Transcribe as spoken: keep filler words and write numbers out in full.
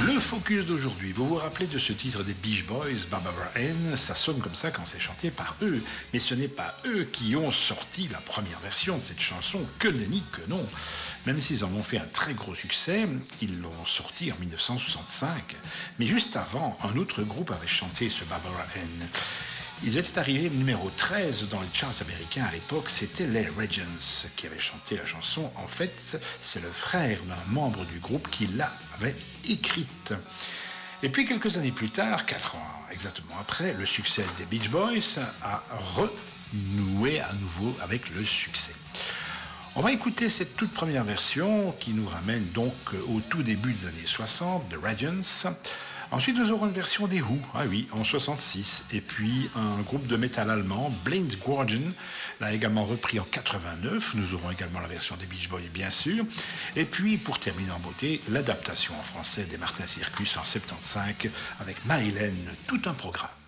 Le focus d'aujourd'hui, vous vous rappelez de ce titre des Beach Boys, Barbara Ann, ça sonne comme ça quand c'est chanté par eux, mais ce n'est pas eux qui ont sorti la première version de cette chanson, que nenni que non. Même s'ils en ont fait un très gros succès, ils l'ont sorti en dix-neuf cent soixante-cinq, mais juste avant, un autre groupe avait chanté ce Barbara Ann. Ils étaient arrivés numéro treize dans les charts américains à l'époque, c'était les Regents qui avaient chanté la chanson. En fait, c'est le frère d'un membre du groupe qui l'avait écrite. Et puis quelques années plus tard, quatre ans exactement après, le succès des Beach Boys a renoué à nouveau avec le succès. On va écouter cette toute première version qui nous ramène donc au tout début des années soixante, de Regents. Ensuite, nous aurons une version des Who, ah oui, en soixante-six, et puis un groupe de métal allemand, Blind Guardian, l'a également repris en quatre-vingt-neuf. Nous aurons également la version des Beach Boys, bien sûr. Et puis, pour terminer en beauté, l'adaptation en français des Martin Circus en soixante-quinze avec Marilyn, tout un programme.